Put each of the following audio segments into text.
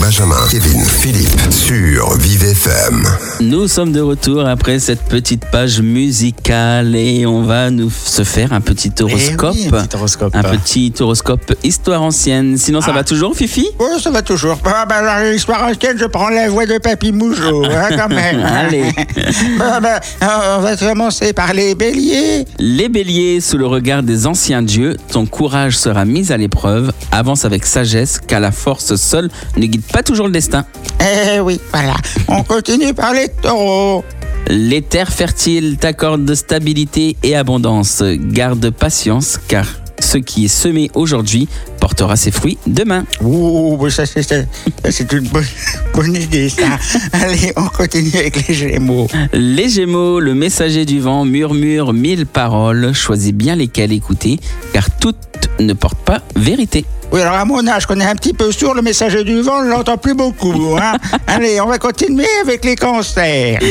Benjamin, Kevin, Philippe sur Vive FM. Nous sommes de retour après cette petite page musicale et on va se faire un petit horoscope. Oui, un petit horoscope histoire ancienne. Sinon, ça va toujours, Fifi? Oui, ça va toujours. Alors, l'histoire ancienne, je prends la voix de Papy Mougeot, quand même. Allez. On va commencer par les béliers. Les béliers, sous le regard des anciens dieux, ton courage sera mis à l'épreuve. Avance avec sagesse, car la force seule ne guide pas toujours le destin. Eh oui, voilà. On continue par les taureaux. Les terres fertiles t'accordent stabilité et abondance. Garde patience, car ce qui est semé aujourd'hui portera ses fruits demain. Ouh, ça c'est une bonne idée, ça. Allez, on continue avec les Gémeaux. Les Gémeaux, le messager du vent murmure 1000 paroles. Choisis bien lesquelles écouter, car toutes ne portent pas vérité. Oui, alors à mon âge, qu'on est un petit peu sourd, le messager du vent, on ne l'entend plus beaucoup. Hein. Allez, on va continuer avec les cancers.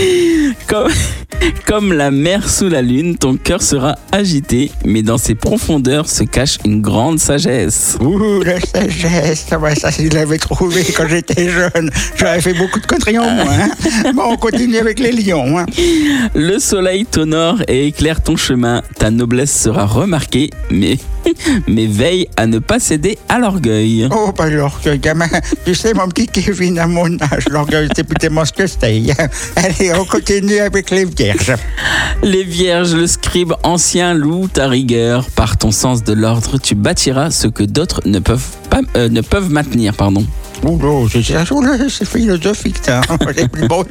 Comme la mer sous la lune, ton cœur sera agité, mais dans ses profondeurs se cache une grande sagesse. Ouh, la sagesse, ça je l'avais trouvé quand j'étais jeune. J'avais fait beaucoup de conneries en moins. Hein. Bon, on continue avec les lions. Hein. Le soleil t'honore et éclaire ton chemin. Ta noblesse sera remarquée, mais veille à ne pas céder à l'orgueil. Oh, pas l'orgueil, gamin. Tu sais, mon petit Kevin, à mon âge, l'orgueil, c'est plus tellement ce que c'est. Allez, on continue avec les vierges. Les vierges, le scribe ancien loue ta rigueur. Par ton sens de l'ordre, tu bâtiras ce que d'autres ne peuvent maintenir. Ouh, c'est philosophique, ça. C'est plus beau.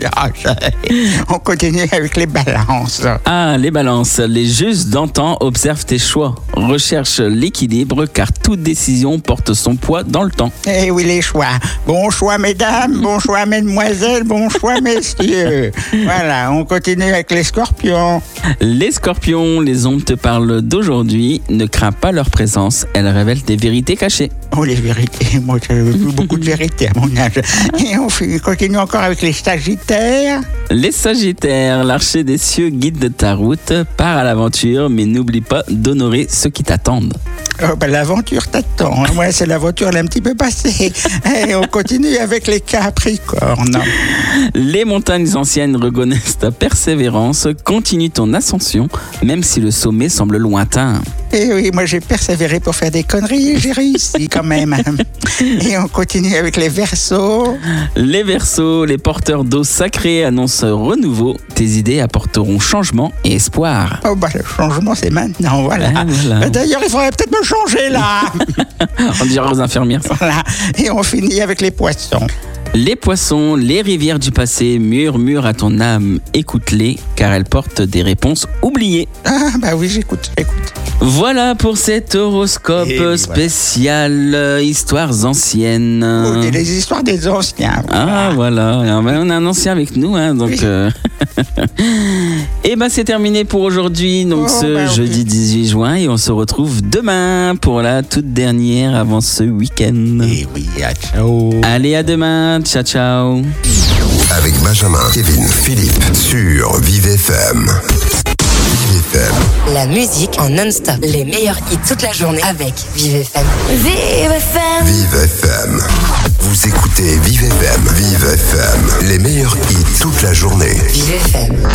On continue avec les balances. Ah, les balances. Les justes d'antan observent tes choix. Recherche l'équilibre, car toute décision porte son poids dans le temps. Eh oui, les choix. Bon choix, mesdames. Bon choix, mesdemoiselles. Bon choix, messieurs. Voilà, on continue avec les scorpions. Les scorpions, les ombres te parlent d'aujourd'hui. Ne crains pas leur présence. Elles révèlent des vérités cachées. Oh, les vérités. Moi, j'ai vu beaucoup de vérité à mon âge. Et on continue encore avec les sagittaires. Les sagittaires, l'archer des cieux guide ta route. Pars à l'aventure, mais n'oublie pas d'honorer ceux qui t'attendent. Oh, l'aventure t'attend. Ouais, c'est l'aventure, elle est un petit peu passée. Et on continue avec les capricornes. Les montagnes anciennes reconnaissent ta persévérance. Continue ton ascension, même si le sommet semble lointain. Et oui, moi j'ai persévéré pour faire des conneries et j'ai réussi quand même. Et on continue avec les Verseaux. Les Verseaux, les porteurs d'eau sacrée annoncent renouveau. Tes idées apporteront changement et espoir. Oh le changement c'est maintenant, voilà. D'ailleurs, il faudrait peut-être me changer là. On dira aux infirmières ça. Voilà. Et on finit avec les Poissons. Les poissons, les rivières du passé murmurent à ton âme. Écoute-les, car elles portent des réponses oubliées. Ah oui, j'écoute. Voilà pour cet horoscope spécial Histoires anciennes. Oh, les histoires des anciens. Ah voilà, on a un ancien avec nous, hein, donc. Et c'est terminé pour aujourd'hui, donc jeudi 18 juin, et on se retrouve demain pour la toute dernière avant ce week-end. Et oui, ciao. Allez, à demain, ciao. Avec Benjamin, Kevin, Philippe sur Vive FM. Vive FM. La musique en non-stop. Les meilleurs hits toute la journée avec Vive FM. Vive FM. Vive FM. Vous écoutez Vive FM. Vive FM. Les meilleurs hits toute la journée. Vive FM.